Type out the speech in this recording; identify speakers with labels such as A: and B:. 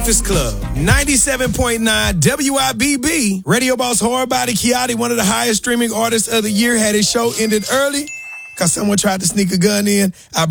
A: Breakfast Club, 97.9 WIBB. Radio boss Hard Body Kiati, one of the highest streaming artists of the year, had his show ended early because someone tried to sneak a gun in.